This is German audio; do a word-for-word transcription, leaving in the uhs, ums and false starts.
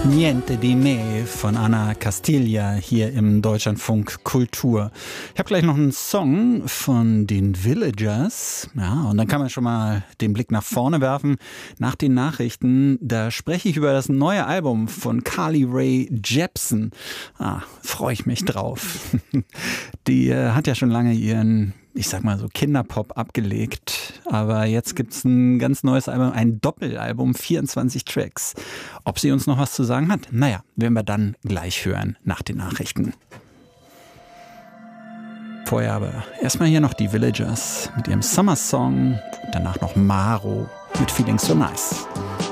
Niente di me von Ana Castilla hier im Deutschlandfunk Kultur. Ich habe gleich noch einen Song von den Villagers. Ja, und dann kann man schon mal den Blick nach vorne werfen. Nach den Nachrichten, da spreche ich über das neue Album von Carly Rae Jepsen. Ah, freue ich mich drauf. Die äh, hat ja schon lange ihren, ich sag mal so, Kinderpop abgelegt. Aber jetzt gibt's ein ganz neues Album, ein Doppelalbum, vierundzwanzig Tracks. Ob sie uns noch was zu sagen hat? Naja, werden wir dann gleich hören nach den Nachrichten. Vorher aber erstmal hier noch die Villagers mit ihrem Summer Song. Danach noch Maro mit Feeling So Nice.